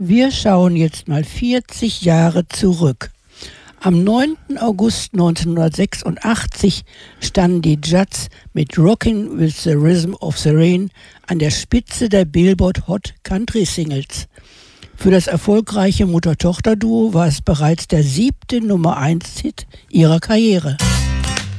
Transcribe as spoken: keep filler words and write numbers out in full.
Wir schauen jetzt mal vierzig Jahre zurück. Am neunten August neunzehnhundertsechsundachtzig standen die Judds mit Rockin' with the Rhythm of the Rain an der Spitze der Billboard Hot Country Singles. Für das erfolgreiche Mutter-Tochter-Duo war es bereits der siebte Nummer eins Hit ihrer Karriere.